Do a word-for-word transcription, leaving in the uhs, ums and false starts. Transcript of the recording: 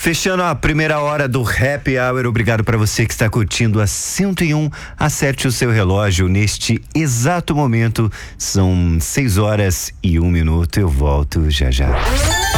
Fechando a primeira hora do Happy Hour, obrigado para você que está curtindo a cento e um. Acerte o seu relógio neste exato momento. São seis horas e um minuto. Eu volto já já.